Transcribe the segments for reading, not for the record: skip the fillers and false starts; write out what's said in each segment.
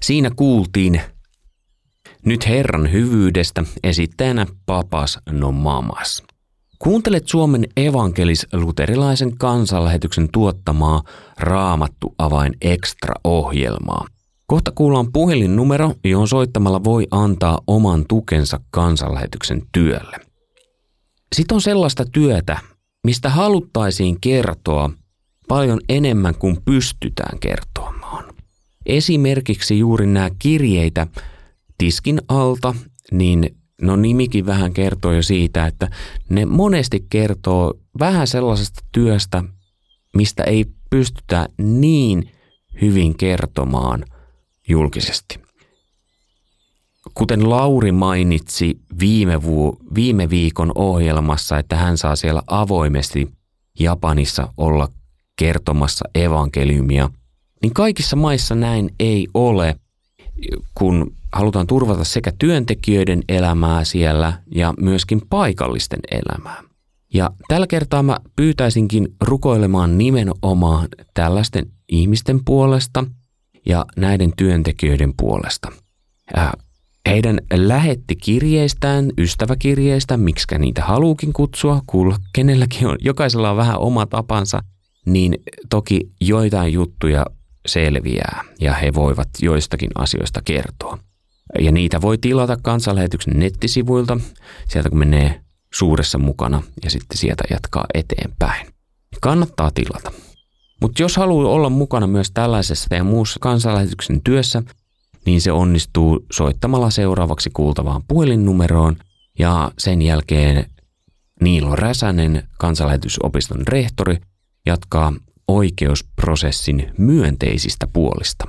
Siinä kuultiin nyt Herran hyvyydestä esittäjänä Papas Nomamas. Kuuntelet Suomen evankelis-luterilaisen kansanlähetyksen tuottamaa Raamattu Avain Extra-ohjelmaa. Kohta kuullaan puhelinnumero, johon soittamalla voi antaa oman tukensa kansanlähetyksen työlle. Sitten on sellaista työtä, mistä haluttaisiin kertoa paljon enemmän kuin pystytään kertomaan. Esimerkiksi juuri nämä kirjeitä tiskin alta, niin nimikin vähän kertoo jo siitä, että ne monesti kertoo vähän sellaisesta työstä, mistä ei pystytä niin hyvin kertomaan julkisesti. Kuten Lauri mainitsi viime viikon ohjelmassa, että hän saa siellä avoimesti Japanissa olla kertomassa evankeliumia, niin kaikissa maissa näin ei ole, kun halutaan turvata sekä työntekijöiden elämää siellä ja myöskin paikallisten elämää. Ja tällä kertaa mä pyytäisinkin rukoilemaan nimenomaan tällaisten ihmisten puolesta ja näiden työntekijöiden puolesta. Heidän lähettikirjeistään, ystäväkirjeistä, miksikä niitä haluukin kutsua, kenelläkin on, jokaisella on vähän oma tapansa, niin toki joitain juttuja selviää ja he voivat joistakin asioista kertoa. Ja niitä voi tilata kansanlähetyksen nettisivuilta, sieltä kun menee suuressa mukana ja sitten sieltä jatkaa eteenpäin. Kannattaa tilata. Mutta jos haluaa olla mukana myös tällaisessa ja muussa kansanlähetyksen työssä, niin se onnistuu soittamalla seuraavaksi kuultavaan puhelinnumeroon ja sen jälkeen Niilo Räsänen, kansanlähetysopiston rehtori, jatkaa oikeusprosessin myönteisistä puolista.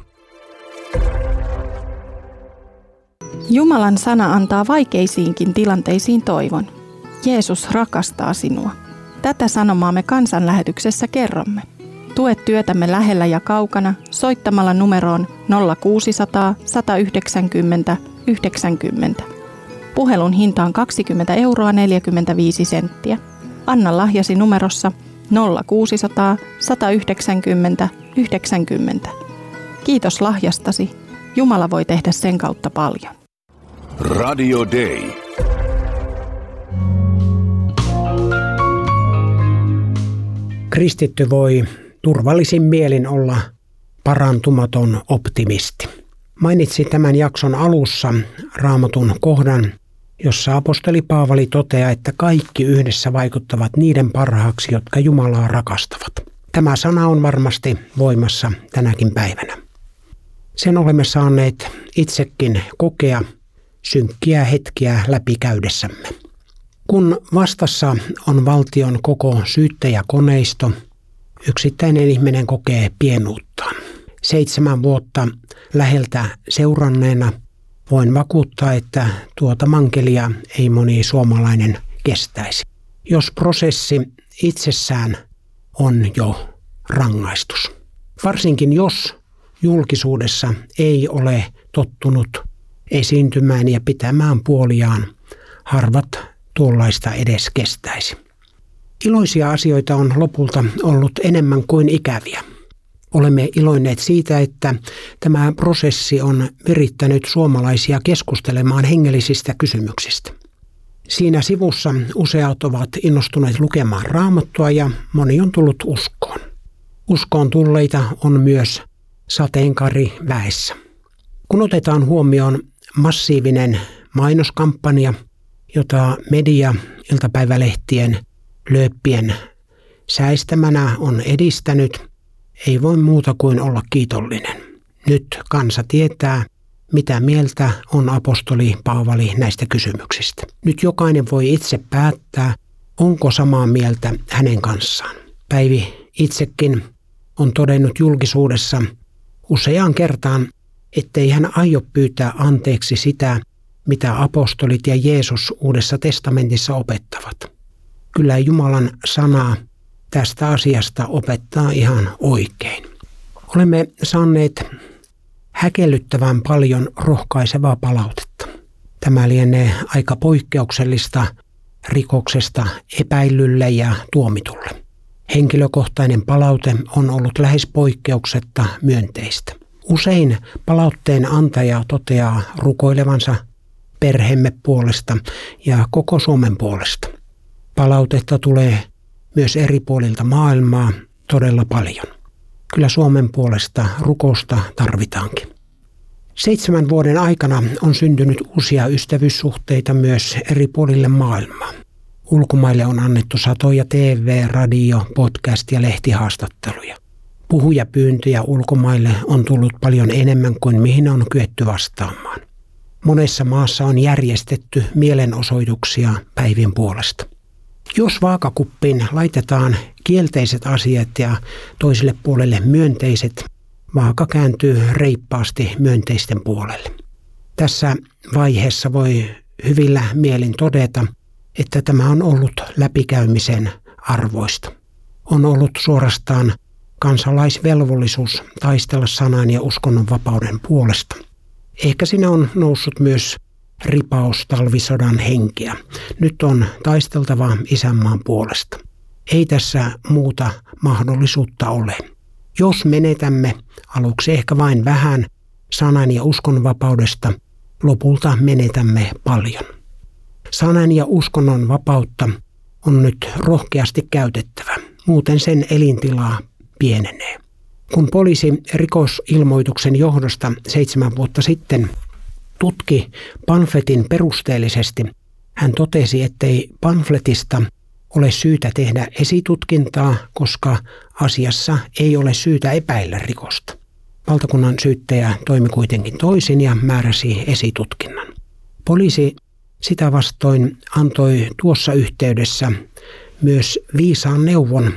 Jumalan sana antaa vaikeisiinkin tilanteisiin toivon. Jeesus rakastaa sinua. Tätä sanomaa me kansanlähetyksessä kerromme. Tue työtämme lähellä ja kaukana soittamalla numeroon 0600 190 90. Puhelun hinta on 20,45 €. Anna lahjasi numerossa 0600 190 90. Kiitos lahjastasi. Jumala voi tehdä sen kautta paljon. Radio Day. Kristitty voi turvallisin mielin olla parantumaton optimisti. Mainitsin tämän jakson alussa Raamatun kohdan, jossa apostoli Paavali toteaa, että kaikki yhdessä vaikuttavat niiden parhaaksi, jotka Jumalaa rakastavat. Tämä sana on varmasti voimassa tänäkin päivänä. Sen olemme saaneet itsekin kokea synkkiä hetkiä läpikäydessämme. Kun vastassa on valtion koko syyttäjäkoneisto, yksittäinen ihminen kokee pienuuttaan. 7 vuotta läheltä seuranneena voin vakuuttaa, että tuota mankelia ei moni suomalainen kestäisi. Jos prosessi itsessään on jo rangaistus. Varsinkin jos julkisuudessa ei ole tottunut esiintymään ja pitämään puoliaan, harvat tuollaista edes kestäisi. Iloisia asioita on lopulta ollut enemmän kuin ikäviä. Olemme iloinneet siitä, että tämä prosessi on virittänyt suomalaisia keskustelemaan hengellisistä kysymyksistä. Siinä sivussa useat ovat innostuneet lukemaan Raamattua ja moni on tullut uskoon. Uskoon tulleita on myös sateenkaari väessä. Kun otetaan huomioon massiivinen mainoskampanja, jota media iltapäivälehtien lööppien säistämänä on edistänyt, ei voi muuta kuin olla kiitollinen. Nyt kansa tietää, mitä mieltä on apostoli Paavali näistä kysymyksistä. Nyt jokainen voi itse päättää, onko samaa mieltä hänen kanssaan. Päivi itsekin on todennut julkisuudessa useaan kertaan, ettei hän aio pyytää anteeksi sitä, mitä apostolit ja Jeesus Uudessa testamentissa opettavat. Kyllä Jumalan sanaa tästä asiasta opettaa ihan oikein. Olemme saaneet häkellyttävän paljon rohkaisevaa palautetta. Tämä lienee aika poikkeuksellista rikoksesta epäillylle ja tuomitulle. Henkilökohtainen palaute on ollut lähes poikkeuksetta myönteistä. Usein palautteen antaja toteaa rukoilevansa perheemme puolesta ja koko Suomen puolesta. Palautetta tulee myös eri puolilta maailmaa todella paljon. Kyllä Suomen puolesta rukousta tarvitaankin. 7 vuoden aikana on syntynyt uusia ystävyyssuhteita myös eri puolille maailmaa. Ulkomaille on annettu satoja TV-, radio-, podcast- ja lehtihaastatteluja. Puhujapyyntöjä ulkomaille on tullut paljon enemmän kuin mihin on kyetty vastaamaan. Monessa maassa on järjestetty mielenosoituksia päivin puolesta. Jos vaakakuppiin laitetaan kielteiset asiat ja toiselle puolelle myönteiset, vaaka kääntyy reippaasti myönteisten puolelle. Tässä vaiheessa voi hyvillä mielin todeta, että tämä on ollut läpikäymisen arvoista. On ollut suorastaan kansalaisvelvollisuus taistella sanan ja uskonnonvapauden puolesta. Ehkä siinä on noussut myös ripaus talvisodan henkeä. Nyt on taisteltava isänmaan puolesta. Ei tässä muuta mahdollisuutta ole. Jos menetämme aluksi ehkä vain vähän sanan ja uskonnonvapaudesta, lopulta menetämme paljon. Sanan ja uskonnon vapautta on nyt rohkeasti käytettävä, muuten sen elintila pienenee. Kun poliisi rikosilmoituksen johdosta 7 vuotta sitten tutki pamfletin perusteellisesti, hän totesi, ettei pamfletista ole syytä tehdä esitutkintaa, koska asiassa ei ole syytä epäillä rikosta. Valtakunnan syyttäjä toimi kuitenkin toisin ja määräsi esitutkinnan. Poliisi sitä vastoin antoi tuossa yhteydessä myös viisaan neuvon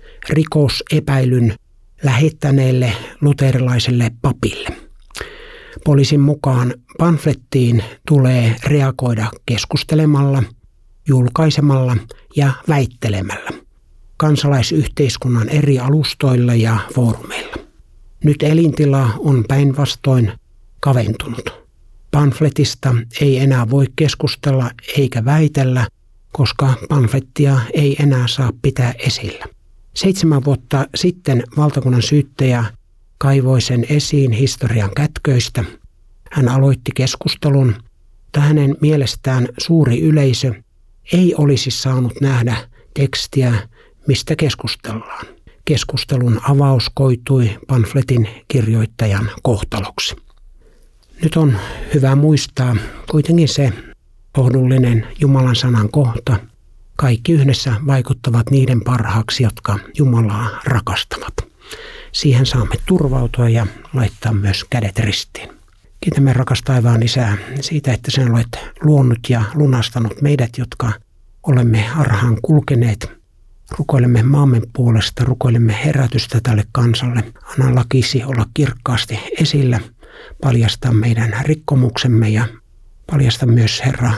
rikosepäilyn lähettäneelle luterilaiselle papille. Poliisin mukaan pamflettiin tulee reagoida keskustelemalla, julkaisemalla ja väittelemällä kansalaisyhteiskunnan eri alustoilla ja foorumeilla. Nyt elintila on päinvastoin kaventunut. Pamfletista ei enää voi keskustella eikä väitellä, koska pamflettia ei enää saa pitää esillä. 7 vuotta sitten valtakunnan syyttäjä kaivoi sen esiin historian kätköistä. Hän aloitti keskustelun, mutta hänen mielestään suuri yleisö ei olisi saanut nähdä tekstiä, mistä keskustellaan. Keskustelun avaus koitui pamfletin kirjoittajan kohtaloksi. Nyt on hyvä muistaa kuitenkin se lohdullinen Jumalan sanan kohta. Kaikki yhdessä vaikuttavat niiden parhaaksi, jotka Jumalaa rakastavat. Siihen saamme turvautua ja laittaa myös kädet ristiin. Kiitämme rakas taivaan Isää siitä, että sinä olet luonut ja lunastanut meidät, jotka olemme harhaan kulkeneet. Rukoilemme maamme puolesta, rukoilemme herätystä tälle kansalle. Anna lakisi olla kirkkaasti esillä, paljasta meidän rikkomuksemme ja paljasta myös, Herra,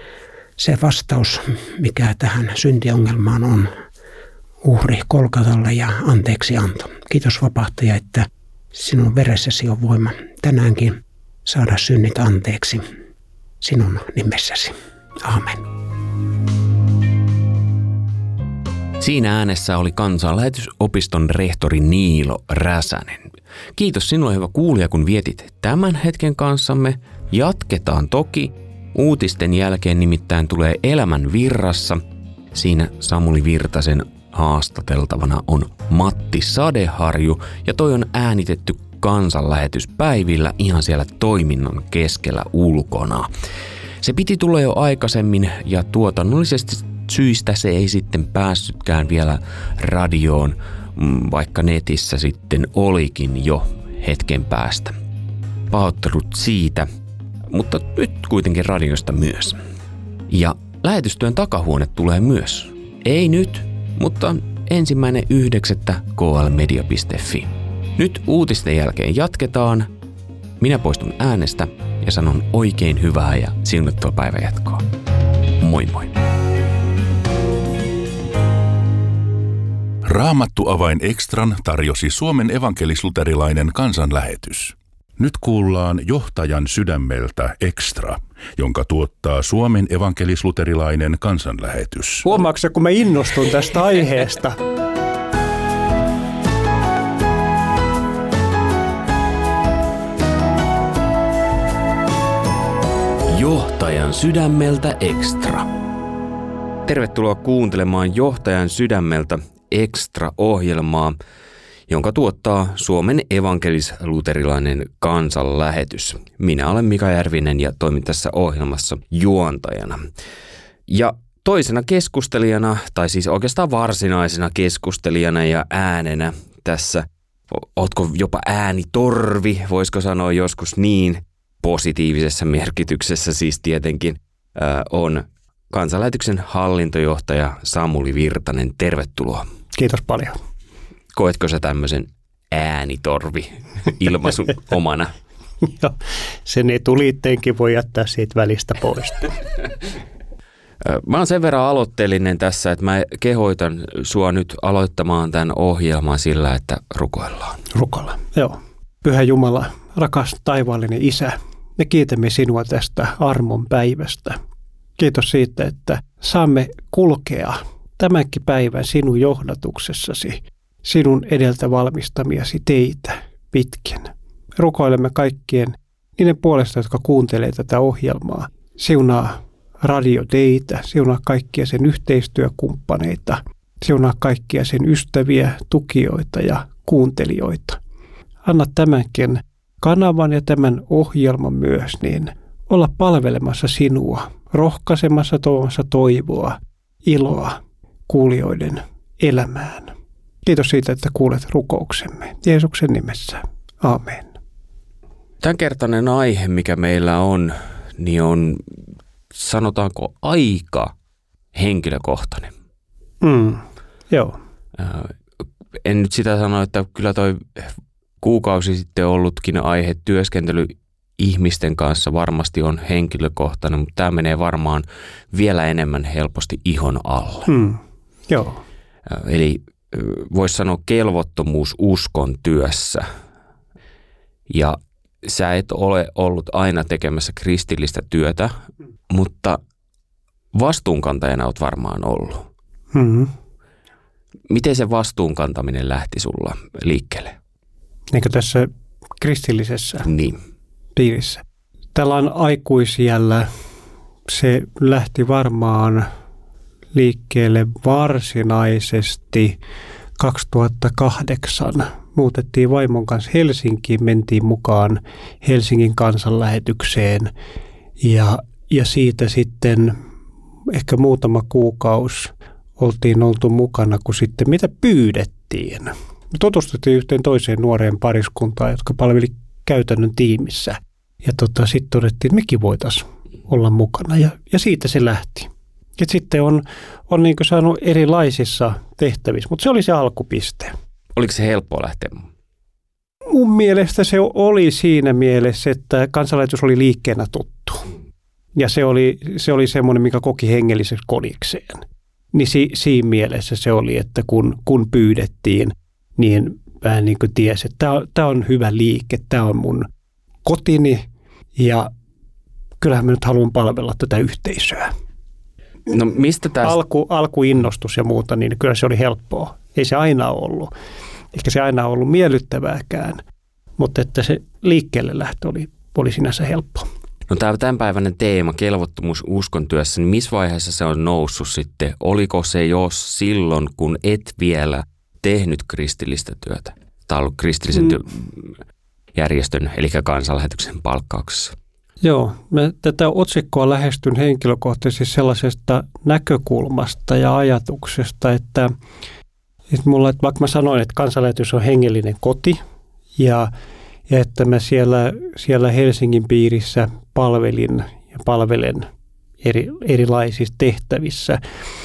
se vastaus, mikä tähän syntiongelmaan on, uhri Kolkatalla ja anteeksianto. Kiitos vapahtaja, että sinun veressäsi on voima tänäänkin saada synnit anteeksi sinun nimessäsi. Aamen. Siinä äänessä oli Kansanlähetysopiston rehtori Niilo Räsänen. Kiitos sinulle, hyvä kuulija, kun vietit tämän hetken kanssamme. Jatketaan toki. Uutisten jälkeen nimittäin tulee Elämän virrassa. Siinä Samuli Virtasen haastateltavana on Matti Sadeharju ja toi on äänitetty kansanlähetyspäivillä ihan siellä toiminnan keskellä ulkona. Se piti tulla jo aikaisemmin ja tuotannollisesti syistä se ei sitten päässytkään vielä radioon, vaikka netissä sitten olikin jo hetken päästä. Pahoittelut siitä, mutta nyt kuitenkin radiosta myös. Ja lähetystyön takahuone tulee myös. Ei nyt, mutta 1.9. klmedia.fi. Nyt uutisten jälkeen jatketaan. Minä poistun äänestä ja sanon oikein hyvää ja siunattua päivänjatkoa. Moi moi! Raamattuavain Extran tarjosi Suomen evankelis-luterilainen kansanlähetys. Nyt kuullaan johtajan sydämeltä Extra, jonka tuottaa Suomen evankelis-luterilainen kansanlähetys. Huomaatko, kun mä innostun tästä aiheesta? Johtajan sydämeltä Extra. Tervetuloa kuuntelemaan Johtajan sydämeltä Extra-ohjelmaa, jonka tuottaa Suomen evankelis-luterilainen kansanlähetys. Minä olen Mika Järvinen ja toimin tässä ohjelmassa juontajana. Ja toisena keskustelijana, tai siis oikeastaan varsinaisena keskustelijana ja äänenä tässä, ootko jopa äänitorvi, voisiko sanoa joskus niin, positiivisessa merkityksessä siis tietenkin, on kansanlähetyksen hallintojohtaja Samuli Virtanen. Tervetuloa. Kiitos paljon. Koetko sä tämmöisen äänitorvi-ilmaisun omana? Joo, sen etuliitteenkin voi jättää siitä välistä pois. Mä oon sen verran aloitteellinen tässä, että mä kehoitan sua nyt aloittamaan tämän ohjelman sillä, että rukoillaan. Rukoillaan, joo. Pyhä Jumala, rakas taivaallinen Isä, me kiitämme sinua tästä armon päivästä. Kiitos siitä, että saamme kulkea tämänkin päivän sinun johdatuksessasi, sinun edeltä valmistamiasi teitä pitkin. Rukoilemme kaikkien niiden puolesta, jotka kuuntelee tätä ohjelmaa. Siunaa radioteitä, siunaa kaikkia sen yhteistyökumppaneita, siunaa kaikkia sen ystäviä, tukijoita ja kuuntelijoita. Anna tämänkin kanavan ja tämän ohjelman myös niin olla palvelemassa sinua, rohkaisemassa, tuomassa toivoa, iloa kuulijoiden elämään. Kiitos siitä, että kuulet rukouksemme. Jeesuksen nimessä. Aamen. Tämänkertainen aihe, mikä meillä on, niin on, sanotaanko, aika henkilökohtainen. Joo. En nyt sitä sano, että kyllä toi kuukausi sitten ollutkin aihe työskentely ihmisten kanssa varmasti on henkilökohtainen, mutta tämä menee varmaan vielä enemmän helposti ihon alle. Joo. Eli voisi sanoa kelvottomuus uskon työssä. Ja sä et ole ollut aina tekemässä kristillistä työtä, mutta vastuunkantajana olet varmaan ollut. Miten se vastuunkantaminen lähti sulla liikkeelle? Eikö tässä kristillisessä piirissä? Tällä on aikuisiällä se lähti varmaan liikkeelle varsinaisesti 2008. Muutettiin vaimon kanssa Helsinkiin, mentiin mukaan Helsingin kansanlähetykseen ja siitä sitten ehkä muutama kuukausi oltiin oltu mukana, kun sitten mitä pyydettiin. Me tutustuttiin yhteen toiseen nuoreen pariskuntaan, jotka palveli käytännön tiimissä. Ja sitten todettiin, että mekin voitaisiin olla mukana ja siitä se lähti. Ja sitten on niin kuin saanut erilaisissa tehtävissä, mutta se oli se alkupiste. Oliko se helppoa lähteä? Mun mielestä se oli siinä mielessä, että kansanlähetys oli liikkeenä tuttu. Ja se oli semmoinen, mikä koki hengelliseksi kodikseen. Niin siinä mielessä se oli, että kun pyydettiin, niin vähän niin kuin tiesi, että tämä on hyvä liike, tämä on mun kotini ja kyllähän mä nyt haluan palvella tätä yhteisöä. No mistä tästä? Alkuinnostus ja muuta, niin kyllä se oli helppoa. Ei se aina ollut. Eikä se aina ollut miellyttävääkään, mutta että se liikkeelle lähtö oli sinänsä helppo. No tämänpäiväinen teema, kelvottomuus uskon työssä, niin missä vaiheessa se on noussut sitten? Oliko se jo silloin, kun et vielä tehnyt kristillistä työtä? Tai ollut kristillisen järjestön, eli kansanlähetyksen palkkauksessa? Joo, mä tätä otsikkoa lähestyn henkilökohtaisesti sellaisesta näkökulmasta ja ajatuksesta, että vaikka mä sanoin, että kansanlähetys on hengellinen koti ja että mä siellä Helsingin piirissä palvelin ja palvelen erilaisissa tehtävissä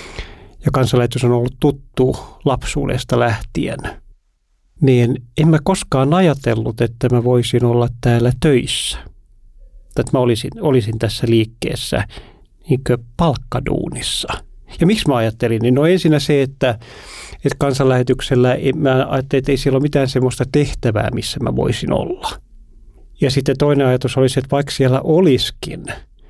ja kansanlähetys on ollut tuttu lapsuudesta lähtien, niin en mä koskaan ajatellut, että mä voisin olla täällä töissä. Että mä olisin tässä liikkeessä niin kuin palkkaduunissa. Ja miksi mä ajattelin? Niin no ensinnä se, että kansanlähetyksellä mä ajattelin, että ei siellä ole mitään semmoista tehtävää, missä mä voisin olla. Ja sitten toinen ajatus oli se, että vaikka siellä olisikin,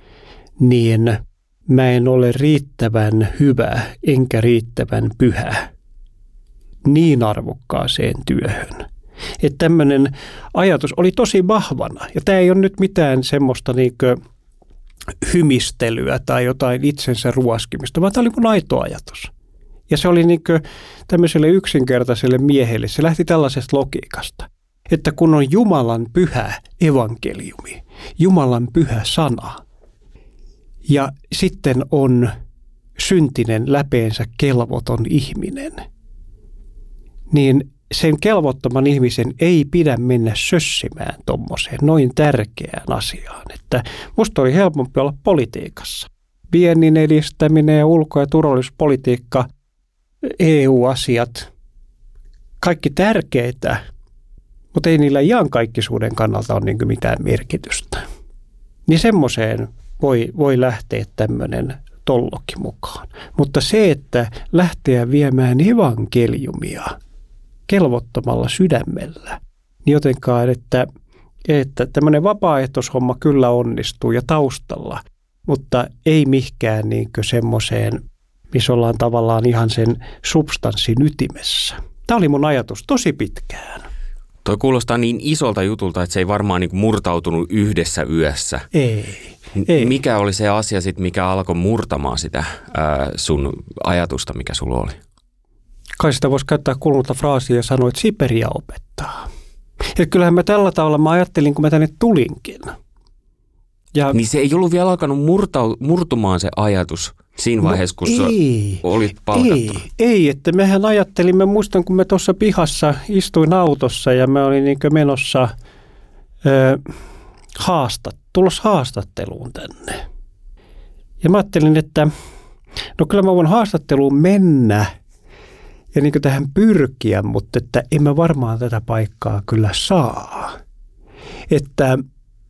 niin mä en ole riittävän hyvä enkä riittävän pyhä niin arvokkaaseen työhön. Että tämmöinen ajatus oli tosi vahvana. Ja tämä ei ole nyt mitään semmoista niinkö hymistelyä tai jotain itsensä ruoskimista, vaan tämä oli mun aito ajatus. Ja se oli niin kuin tämmöiselle yksinkertaiselle miehelle, se lähti tällaisesta logiikasta, että kun on Jumalan pyhä evankeliumi, Jumalan pyhä sana, ja sitten on syntinen läpeensä kelvoton ihminen, niin sen kelvottoman ihmisen ei pidä mennä sössimään tuommoiseen noin tärkeään asiaan. Että musta oli helpompi olla politiikassa. Viennin edistäminen ja ulko- ja turvallisuuspolitiikka, EU-asiat, kaikki tärkeitä, mutta ei niillä iankaikkisuuden kannalta ole niin kuin mitään merkitystä. Niin semmoiseen voi lähteä tämmöinen tolloki mukaan. Mutta se, että lähteä viemään evankeliumia kelvottomalla sydämellä, niin jotenkaan, että tämmöinen vapaaehtoishomma kyllä onnistuu ja taustalla, mutta ei mihkään niin kuin semmoiseen, missä ollaan tavallaan ihan sen substanssin ytimessä. Tämä oli mun ajatus tosi pitkään. Toi kuulostaa niin isolta jutulta, että se ei varmaan niin kuin murtautunut yhdessä yössä. Ei. Mikä oli se asia sitten, mikä alkoi murtamaan sitä sun ajatusta, mikä sulla oli? Kai sitä voisi käyttää kulunutta fraasia ja sanoa, että Siperia opettaa. Ja kyllähän mä tällä tavalla mä ajattelin, kun mä tänne tulinkin. Ja niin se ei ollut vielä alkanut murtumaan se ajatus siinä vaiheessa, kun olit palkattu. Ei, että mehän ajattelimme, muistan kun me tuossa pihassa istuin autossa ja me olin niin menossa tulossa haastatteluun tänne. Ja mä ajattelin, että no kyllä mä voin haastatteluun mennä ja niin tähän pyrkiä, mutta että en mä varmaan tätä paikkaa kyllä saa. Että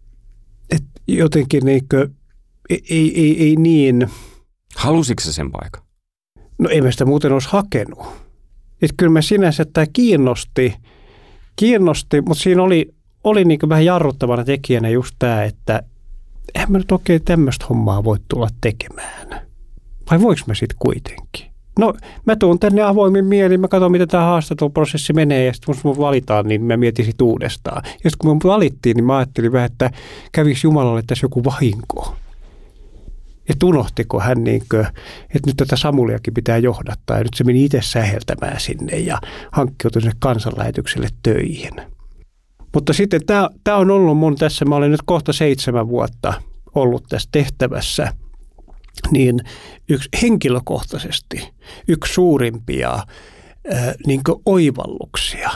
jotenkin niin kuin, ei niin. Halusitko sä sen paikan? No ei mä sitä muuten olisi hakenut. Että kyllä mä sinänsä tämä kiinnosti, mutta siinä oli niin kuin vähän jarruttavana tekijänä just tämä, että eihän mä nyt oikein tämmöistä hommaa voi tulla tekemään. Vai voiko mä sitten kuitenkin? No mä tuun tänne avoimin mielin, mä katson miten tämä haastatteluprosessi menee ja sitten kun mut valitaan, niin mä mietin sit uudestaan. Ja sitten kun mut valittiin, niin mä ajattelin vähän, että kävisi Jumalalle tässä joku vahinko. Että unohtiko hän että nyt tätä Samuliakin pitää johdattaa ja nyt se meni itse säheltämään sinne ja hankkiutui sinne kansanlähetykselle töihin. Mutta sitten tämä on ollut mun tässä, mä olen nyt kohta 7 vuotta ollut tässä tehtävässä, niin henkilökohtaisesti yksi suurimpia niin kuin oivalluksia,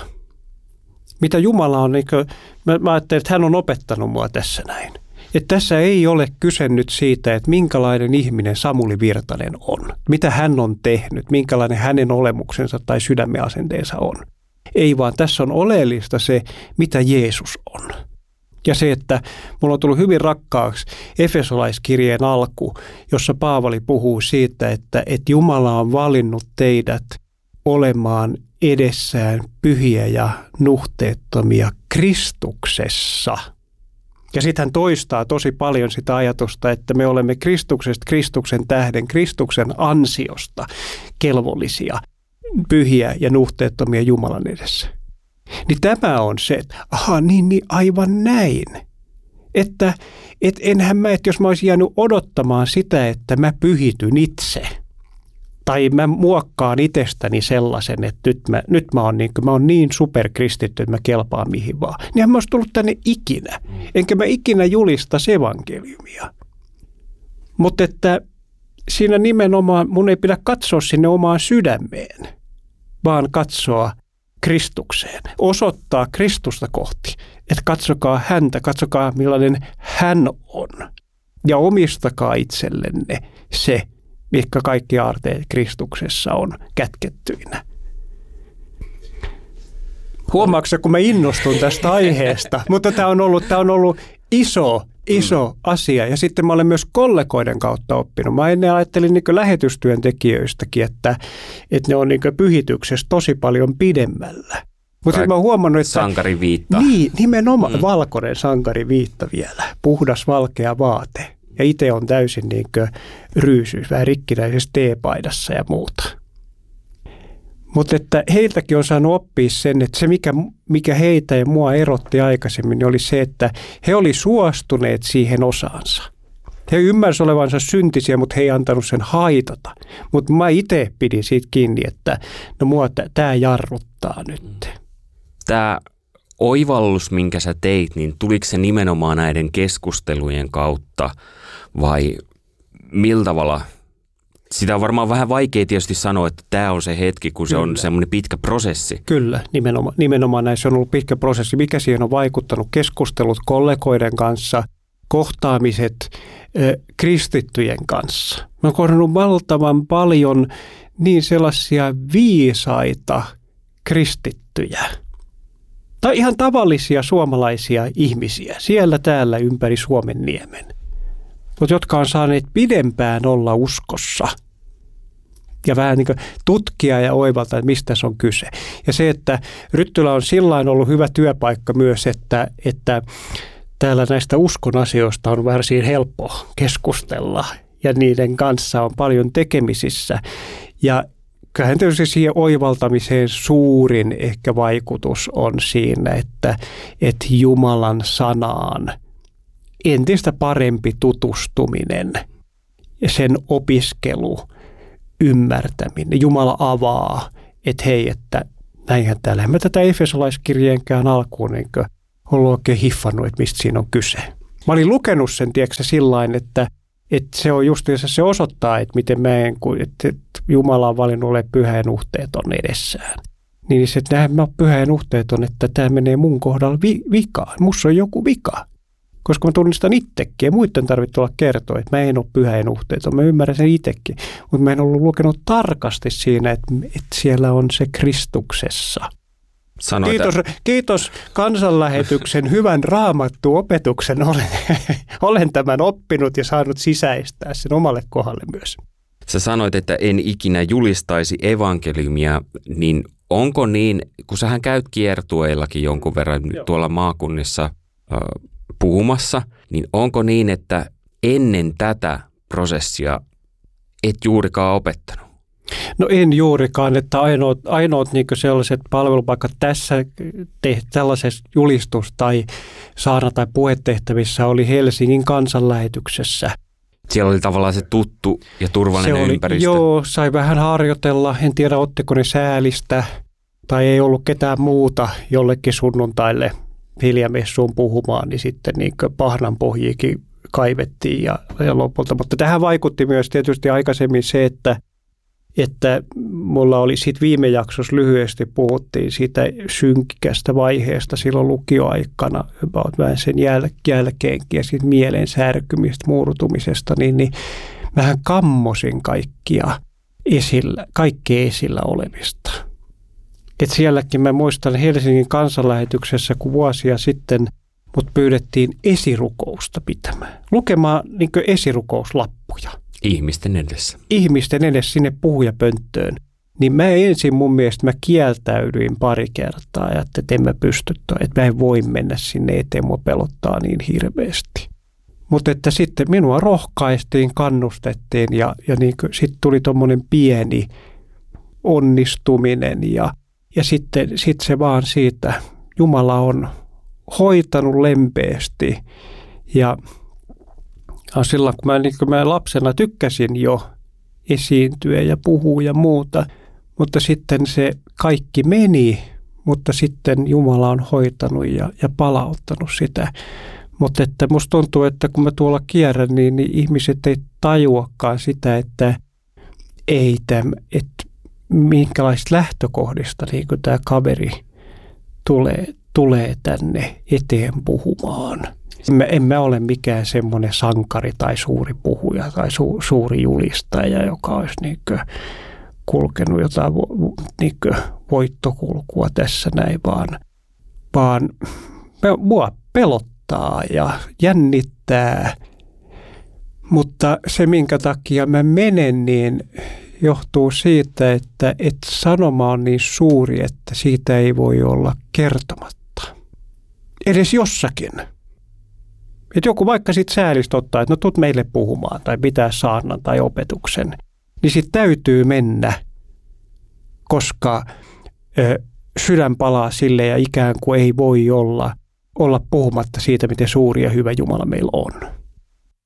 mitä Jumala on, niin kuin, mä ajattelin, että hän on opettanut mua tässä näin. Että tässä ei ole kyse nyt siitä, että minkälainen ihminen Samuli Virtanen on, mitä hän on tehnyt, minkälainen hänen olemuksensa tai sydämen asenteensa on. Ei vaan tässä on oleellista se, mitä Jeesus on. Ja se, että mulla on tullut hyvin rakkaaksi Efesolaiskirjeen alku, jossa Paavali puhuu siitä, että Jumala on valinnut teidät olemaan edessään pyhiä ja nuhteettomia Kristuksessa. Ja sitten hän toistaa tosi paljon sitä ajatusta, että me olemme Kristuksesta, Kristuksen tähden, Kristuksen ansiosta kelvollisia, pyhiä ja nuhteettomia Jumalan edessä. Niin tämä on se, että niin aivan näin. Että jos mä olisin jäänyt odottamaan sitä, että mä pyhityn itse, tai mä muokkaan itsestäni sellaisen, että nyt mä oon niin superkristitty, että mä kelpaan mihin vaan. Niin mä olisin tullut tänne ikinä. Enkä mä ikinä julista evankeliumia. Mutta että siinä nimenomaan mun ei pidä katsoa sinne omaan sydämeen, vaan katsoa Kristukseen. Osoittaa Kristusta kohti. Että katsokaa häntä, katsokaa millainen hän on. Ja omistakaa itsellenne se, mitkä kaikki aarteet Kristuksessa on kätkettyinä. Huomaatko, kun mä innostun tästä aiheesta, mutta tämä on ollut iso asia. Ja sitten mä olen myös kollegoiden kautta oppinut. Mä ennen ajattelin niin lähetystyöntekijöistäkin, että ne on niin pyhityksessä tosi paljon pidemmällä. Mutta sitten mä oon huomannut, että sankariviitta. Niin, nimenomaan valkoinen sankariviitta vielä. Puhdas valkea vaate. Ja itse on täysin niin ryysyys, vähän rikkinäisessä teepaidassa ja muuta. Mutta että heiltäkin on saanut oppia sen, että se mikä heitä ja mua erotti aikaisemmin, niin oli se, että he oli suostuneet siihen osaansa. He ymmärsivät olevansa syntisiä, mutta he ei antanut sen haitata. Mutta mä itse pidin siitä kiinni, että no mua tämä jarruttaa nyt. Tämä oivallus, minkä sä teit, niin tuliko se nimenomaan näiden keskustelujen kautta vai millä tavalla? Sitä on varmaan vähän vaikea tietysti sanoa, että tämä on se hetki, kun se on semmoinen pitkä prosessi. Kyllä, nimenomaan näissä on ollut pitkä prosessi. Mikä siihen on vaikuttanut? Keskustelut kollegoiden kanssa, kohtaamiset kristittyjen kanssa. Mä oon kohdannut valtavan paljon niin sellaisia viisaita kristittyjä. Tai ihan tavallisia suomalaisia ihmisiä siellä täällä ympäri Suomenniemen. Mutta jotka on saaneet pidempään olla uskossa ja vähän niin kuin tutkia ja oivaltaa, että mistä se on kyse. Ja se, että Ryttylä on sillain ollut hyvä työpaikka myös, että täällä näistä uskon asioista on varsin helppo keskustella ja niiden kanssa on paljon tekemisissä. Ja kyllähän tietysti siihen oivaltamiseen suurin ehkä vaikutus on siinä, että Jumalan sanaan entistä parempi tutustuminen ja sen opiskelu, ymmärtäminen. Jumala avaa, että hei, että näinhän täällä. En mä tätä Efesolaiskirjeenkään alkuun niin ollut oikein hiffannut, että mistä siinä on kyse. Mä olin lukenut sen, tiedätkö, sillain, että se on justiinsa, se osoittaa, että miten että Jumala on valinnut ole pyhä nuhteeton edessään. Niin se, että mä oon pyhä nuhteeton, että tämä menee mun kohdalla vikaan. Musta on joku vika. Koska mä tunnistan itsekin ja muiden tarvitse olla kertoa, että mä en ole pyhä ja nuhteeton. Mä ymmärrän sen itsekin, mutta mä en ollut lukenut tarkasti siinä, että siellä on se Kristuksessa. Kiitos kansanlähetyksen hyvän raamattuopetuksen. Olen tämän oppinut ja saanut sisäistää sen omalle kohdalle myös. Sä sanoit, että en ikinä julistaisi evankeliumia, niin onko niin, kun sähän käyt kiertueillakin jonkun verran tuolla maakunnissa puhumassa, niin onko niin, että ennen tätä prosessia et juurikaan opettanut? No en juurikaan, että ainoat niin sellaiset palvelupaikat tässä tällaisessa julistus- tai saarna- tai puhetehtävissä oli Helsingin kansanlähetyksessä. Siellä oli tavallaan se tuttu ja turvallinen ympäristö. Joo, sai vähän harjoitella. En tiedä, ottiko ne säälistä tai ei ollut ketään muuta jollekin sunnuntaille Hiljamessuun puhumaan, niin sitten niin pahnan pohjiikin kaivettiin ja lopulta. Mutta tähän vaikutti myös tietysti aikaisemmin se, että mulla oli siitä viime jaksossa lyhyesti puhuttiin siitä synkästä vaiheesta silloin lukioaikana, vähän sen jälkeenkin ja siitä mielen särkymistä, murtumisesta, niin vähän kammosin kaikkea esillä olevista. Et sielläkin mä muistan Helsingin kansanlähetyksessä, kun vuosia sitten mut pyydettiin esirukousta pitämään. Lukemaan niin esirukouslappuja. Ihmisten edessä. Ihmisten edessä sinne puhujapönttöön. Niin mä ensin mun mielestä mä kieltäydyin pari kertaa ja että en mä pysty, että mä en voi mennä sinne eteen, mua pelottaa niin hirveästi. Mutta että sitten minua rohkaistiin, kannustettiin ja niin sitten tuli tommonen pieni onnistuminen ja sitten se vaan siitä, Jumala on hoitanut lempeästi ja silloin kun mä lapsena tykkäsin jo esiintyä ja puhua ja muuta, mutta sitten se kaikki meni, mutta sitten Jumala on hoitanut ja palauttanut sitä. Mutta että musta tuntuu, että kun mä tuolla kierrän, niin ihmiset ei tajuakaan sitä, että minkälaista lähtökohdista niin kuin tämä kaveri tulee tänne eteen puhumaan. En mä ole mikään semmoinen sankari tai suuri puhuja tai suuri julistaja, joka olisi kulkenut jotain voittokulkua tässä näin, vaan mua pelottaa ja jännittää. Mutta se, minkä takia mä menen, niin johtuu siitä, että sanoma on niin suuri, että siitä ei voi olla kertomatta. Edes jossakin. Että joku vaikka sitten säälistä ottaa, että no tuut meille puhumaan tai pitää saarnan tai opetuksen, niin sitten täytyy mennä, koska sydän palaa sille ja ikään kuin ei voi olla puhumatta siitä, miten suuri ja hyvä Jumala meillä on.